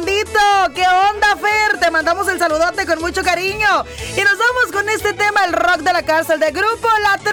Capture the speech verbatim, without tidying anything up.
bendito. ¿Qué onda, Fer? Te mandamos el saludote con mucho cariño. Y nos vamos con este tema, el rock de la cárcel, de grupo La